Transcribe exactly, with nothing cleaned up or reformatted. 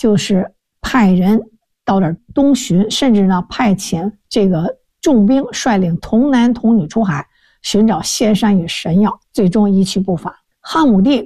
就是派人到这儿东巡，甚至呢派遣这个重兵率领童男童女出海，寻找谢山与神药，最终一去不返。汉武帝